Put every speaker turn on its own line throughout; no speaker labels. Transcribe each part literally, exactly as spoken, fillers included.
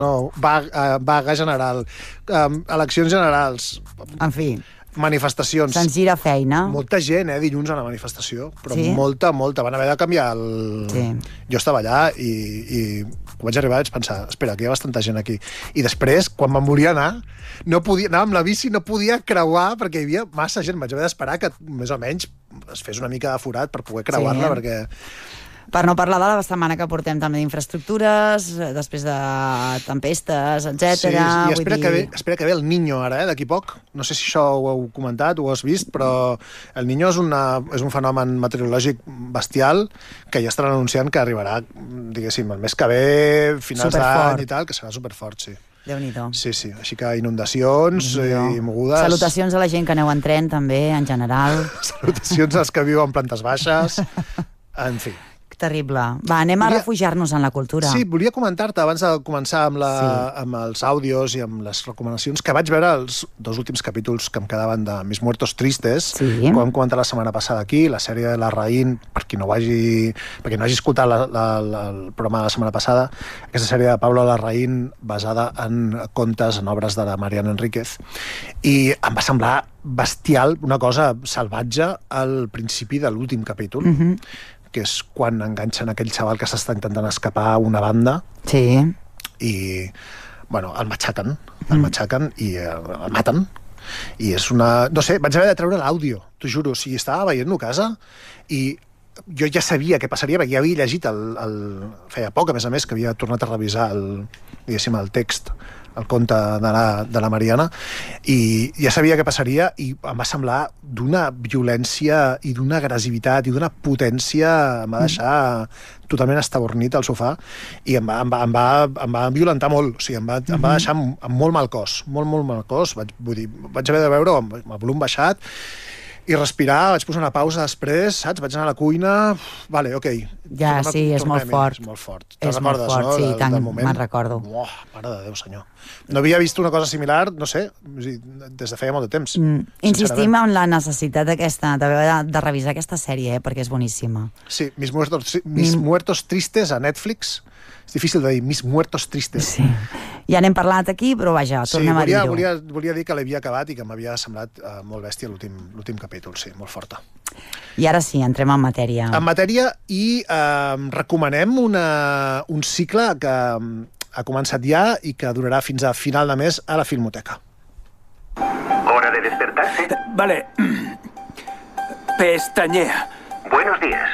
no, vaga, vaga general, um, eleccions generals...
En fi...
Manifestacions.
Se'ns gira feina.
Molta gent, eh, dilluns a la manifestació, però
sí?
molta, molta. Van haver de canviar el...
Sí.
Jo estava allà i, i quan vaig arribar vaig pensar, espera, que hi ha bastanta gent aquí. I després, quan me'n volia anar, no podia anar amb la bici, no podia creuar perquè hi havia massa gent. Vaig haver d'esperar que més o menys es fes una mica de forat per poder creuar-la, sí. perquè...
Per no parlar de la setmana que portem també d'infraestructures, després de tempestes, etcètera.
Sí, i espera,
vull dir...
que ve, espera que ve el Niño ara, eh, d'aquí poc. No sé si això ho heu comentat, ho has vist, però el Niño és, una, és un fenomen meteorològic bestial que ja estan anunciant que arribarà, diguéssim, el mes que ve, finals d'any i tal, que serà superfort, sí.
Déu-n'hi-do.
Sí, sí. Així que inundacions i mogudes...
Salutacions a la gent que aneu en tren, també, en general.
Salutacions als que viuen en plantes baixes. En fi.
Terrible. Va, anem a volia... refugiar-nos en la cultura.
Sí, volia comentar-te, abans de començar amb, la, sí. amb els àudios i amb les recomanacions, que vaig veure els dos últims capítols que em quedaven de Mis Muertos Tristes,
sí.
que vam comentar la setmana passada aquí, la sèrie de la Raïn, per qui no vagi, per qui no hagi escoltat la, la, la, el programa de la setmana passada, aquesta sèrie de Pablo Larraín basada en contes, en obres de la Mariana Enríquez, i em va semblar bestial, una cosa salvatge al principi de l'últim capítol, mm-hmm. que és quan enganxen aquell xaval que s'està intentant escapar a una banda.
Sí.
I, bueno, el matxaquen, el mm. matxaquen i eh, el maten. I és una... No sé, vaig haver de treure l'àudio, t'ho juro. O sigui, estava veient-lo a casa i jo ja sabia què passaria, perquè ja havia llegit el, el... feia poc, a més a més, que havia tornat a revisar el, diguéssim, el text, el conte de la, de la Mariana, i ja sabia què passaria i em va semblar d'una violència i d'una agressivitat i d'una potència, em va deixar totalment estabornit al sofà i em va, em va, em va, em va violentar molt, o sigui, em va, em va deixar amb, amb molt mal cos, molt, molt mal cos, vaig, vull dir, vaig haver de veure amb, amb el volum baixat i respirar, vaig posar una pausa després, saps? Vaig anar a la cuina, vale, ok.
Ja,
tornem,
sí, és molt fort.
És molt fort.
És molt fort,
no?
sí,
del,
tant,
del
me'n recordo.
Uah, mare de Déu, senyor. No havia vist una cosa similar, no sé, des de feia molt de temps.
Mm. Insistim en la necessitat d'aquesta, de, de revisar aquesta sèrie, eh, perquè és boníssima.
Sí, Mis Muertos, Mis mm. Muertos Tristes a Netflix. És difícil de dir, Mis Muertos Tristes.
Sí. Ja n'hem parlat aquí, però vaja, tornem
sí, volia,
a dir-ho.
Volia, volia dir que l'havia acabat i que m'havia semblat uh, molt bèstia l'últim capítol, sí, molt forta.
I ara sí, entrem en matèria.
En matèria i uh, recomanem una, un cicle que ha començat ja i que durarà fins a final de mes a la Filmoteca.
Hora de despertarse.
Vale. Pestañea.
Buenos días.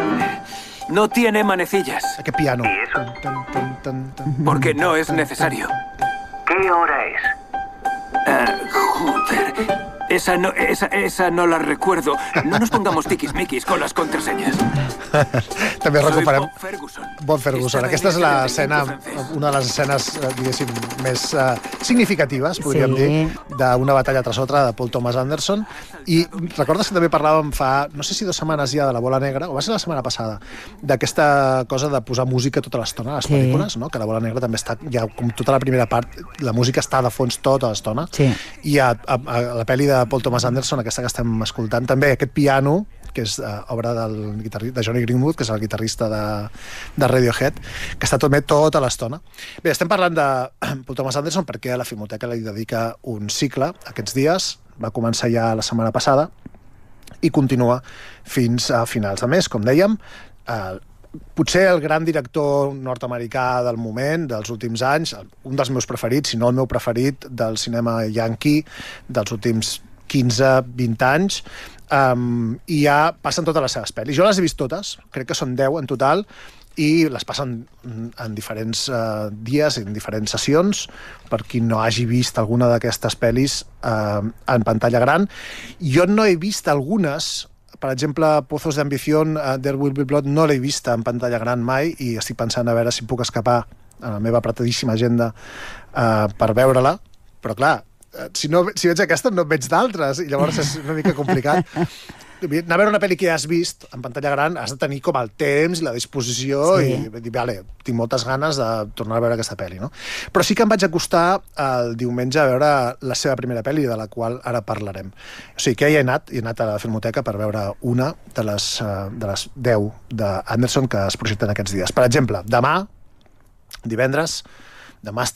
No tiene manecillas.
Aquest piano.
¿Y eso?
Tan, tan, tan, tan,
Porque no es necesario.
¿Qué hora es?
Uh, joder. Esa no, esa, esa no la recuerdo. No nos pongamos tiquismiquis con las contraseñas.
També recuperem
Bob Ferguson.
Bob Ferguson. Aquesta és l'escena, una de les escenes, diguéssim, més uh, significatives, podríem
sí.
dir, d'una batalla tras otra de Paul Thomas Anderson. I recordes que també parlàvem fa, no sé si dues setmanes ja, de La Bola Negra, o va ser la setmana passada, d'aquesta cosa de posar música tota l'estona a les sí. pel·lícules, no? Que La Bola Negra també està, ja com tota la primera part, la música està de fons tota l'estona.
Sí.
I a, a, a la pel·li de Paul Thomas Anderson, aquesta que estem escoltant, també aquest piano, que és uh, obra del de Johnny Greenwood, que és el guitarrista de, de Radiohead, que està també tota l'estona. Bé, estem parlant de Paul Thomas Anderson perquè a la Filmoteca li dedica un cicle aquests dies, va començar ja la setmana passada i continua fins a finals de mes, com dèiem. Uh, potser el gran director nord-americà del moment, dels últims anys, un dels meus preferits, si no el meu preferit, del cinema yankee dels últims quinze vint anys, um, i ja passen totes les seves pel·lis. Jo les he vist totes, crec que són deu en total, i les passen en diferents uh, dies, en diferents sessions, per qui no hagi vist alguna d'aquestes pel·lis uh, en pantalla gran. Jo no he vist algunes, per exemple, Pozos de Ambición, uh, There Will Be Blood, no l'he vista en pantalla gran mai, i estic pensant a veure si puc escapar a la meva apretadíssima agenda uh, per veure-la, però clar, si, no, si veig aquesta no veig d'altres, i llavors és una mica complicat. Anar a veure una pel·li que ja has vist en pantalla gran, has de tenir com el temps i la disposició, sí. i dir, vale, tinc moltes ganes de tornar a veure aquesta pel·li, no? Però sí que em vaig acostar el diumenge a veure la seva primera pel·li, de la qual ara parlarem. O sigui, que ja he anat, he anat a la Filmoteca per veure una de les, de les deu d'Anderson que es projecten aquests dies. Per exemple, demà, divendres, de Master